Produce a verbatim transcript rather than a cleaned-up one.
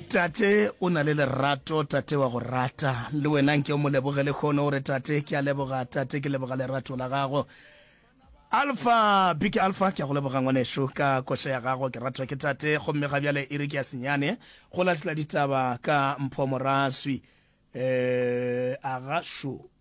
tate o na le lerato, tate wa go rata, le wena nke o mo lebogele kgone gore tate ke a leboga, tate ke leboga lerato la gago. Alpha Big Alpha ke a go leboga ngwaneso ka koša ya gago, ke ratwa ke tate gomme ga bjale e re ke ya senyane go latela ditaba ka Mpho Moraswi eh aga sho